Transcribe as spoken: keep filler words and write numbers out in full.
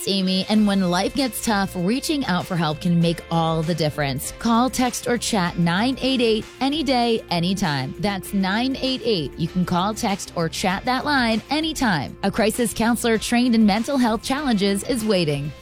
Amy, and when life gets tough, reaching out for help can make all the difference. Call, text, or chat nine eight eight any day, anytime. That's nine eight eight. You can call, text, or chat that line anytime. A crisis counselor trained in mental health challenges is waiting.